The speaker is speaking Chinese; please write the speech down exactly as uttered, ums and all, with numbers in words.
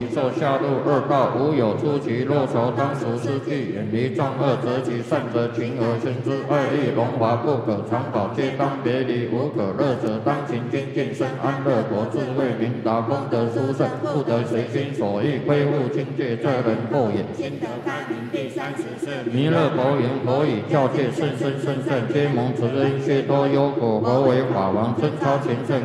受下路恶道，无有出其若求，当时失去，远离众恶，择其善则勤而行之。爱欲荣华不可长保，皆当别离。无可乐者，当勤精进，生安乐国。智慧明达，功德殊胜，不得随心所欲，亏负境界，这人后也。 心得开明，第三十是弥勒佛言：佛以教戒甚深甚甚，皆蒙慈恩，皆多忧苦。佛为法王，尊超前圣。